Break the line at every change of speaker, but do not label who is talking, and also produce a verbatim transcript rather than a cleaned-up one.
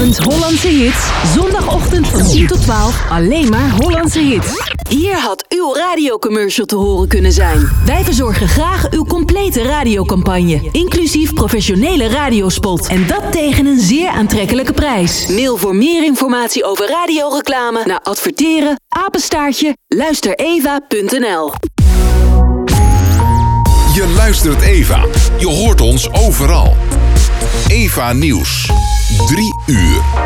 Zaterdagavond Hollandse hits. Zondagochtend van tien tot twaalf alleen maar Hollandse hits. Hier had uw radiocommercial te horen kunnen zijn. Wij verzorgen graag uw complete radiocampagne. Inclusief professionele radiospot. En dat tegen een zeer aantrekkelijke prijs. Mail voor meer informatie over radioreclame naar adverteren apenstaartje luistereva punt n l.
Je luistert Eva. Je hoort ons overal. Eva Nieuws. Drie uur.